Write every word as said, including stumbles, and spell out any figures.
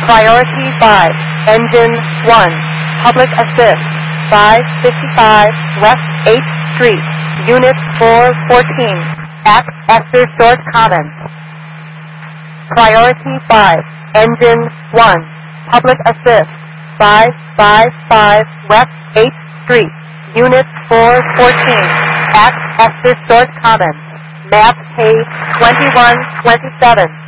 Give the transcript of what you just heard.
Priority five, Engine one, Public Assist, five fifty-five West eighth Street, Unit four fourteen, at Esther Short Commons. Priority five, Engine one, Public Assist, five fifty-five West eighth Street, Unit four fourteen, at Esther Short Commons. Map page twenty-one twenty-seven.